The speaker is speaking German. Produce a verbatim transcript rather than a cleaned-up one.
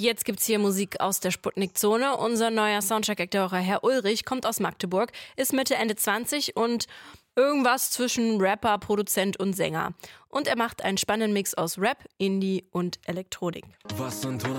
Jetzt gibt's hier Musik aus der Sputnik-Zone. Unser neuer Soundcheck-Akteur, Herr Ulrich, kommt aus Magdeburg, ist Mitte, Ende zwanzig und irgendwas zwischen Rapper, Produzent und Sänger. Und er macht einen spannenden Mix aus Rap, Indie und Elektronik. Was sind